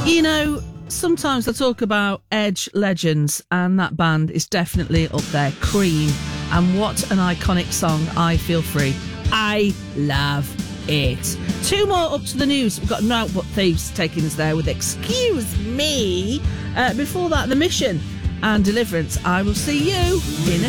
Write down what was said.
You know, sometimes I talk about Edge legends, and that band is definitely up there. Cream. And what an iconic song, I Feel Free. I love it. Two more up to the news. We've got Notebook Thieves taking us there with Excuse Me. Before that, The Mission and Deliverance. I will see you in a